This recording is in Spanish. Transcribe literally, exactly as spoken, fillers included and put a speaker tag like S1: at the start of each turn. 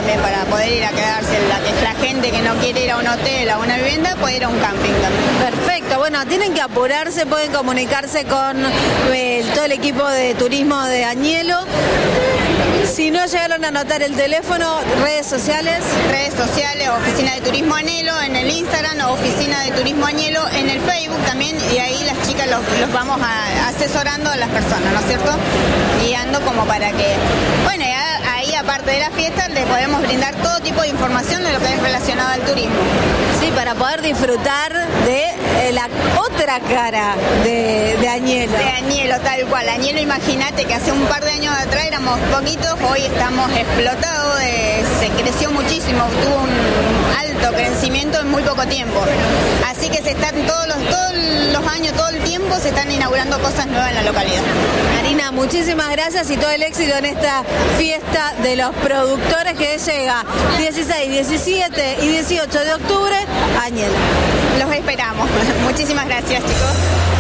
S1: también para poder ir a quedarse. La, la gente que no quiere ir a un hotel, a una vivienda, puede ir a un camping también.
S2: Perfecto, bueno, tienen que apurarse, pueden comunicarse con eh, todo el equipo de turismo de Añelo. Si no llegaron a anotar el teléfono, redes sociales.
S1: Redes sociales, Oficina de Turismo Añelo en el Instagram o Oficina de Turismo Añelo en el Facebook también, y ahí las chicas los, los vamos a, asesorando a las personas, ¿no es cierto? Guiando como para que, bueno, ya, ahí aparte de la fiesta les podemos brindar todo tipo de información de lo que es relacionado al turismo.
S2: Sí, para poder disfrutar de eh, la otra cara de, de Añelo.
S1: De Añelo, tal cual. Añelo, imagínate que hace un par de años atrás éramos poquitos, hoy estamos explotados, eh, se creció muchísimo, tuvo un alto crecimiento en muy poco tiempo. Así que se están todos los, todos los años, todo el tiempo se están inaugurando cosas nuevas en la localidad.
S2: Marina, muchísimas gracias y todo el éxito en esta fiesta de los productores que llega dieciséis, diecisiete y dieciocho de octubre a Añelo.
S1: Los esperamos. Muchísimas gracias, chicos.